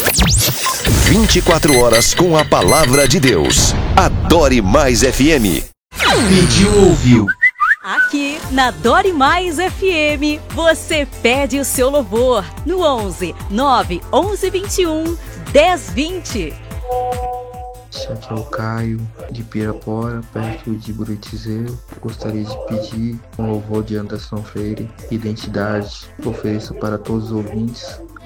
24 horas com a palavra de Deus. Adore Mais FM. Pediu, ouviu. Aqui na Adore Mais FM, você pede o seu louvor no 11 9 11 21 10 20. Aqui é o Caio, de Pirapora, perto de Buritizeiro. Gostaria de pedir um louvor de Anderson Freire, Identidade. Ofereço para todos os ouvintes.